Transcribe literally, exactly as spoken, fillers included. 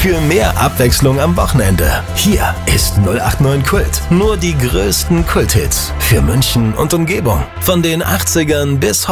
für mehr Abwechslung am Wochenende. Hier ist null acht neun Kult. Nur die größten Kulthits für München und Umgebung. Von den achtzigern bis heute.